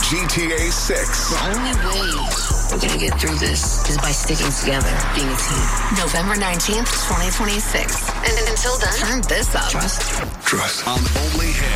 GTA 6. The only way we're going to get through this is by sticking together, being a team. November 19th, 2026. And until then, turn this up. Trust. On Only Hits.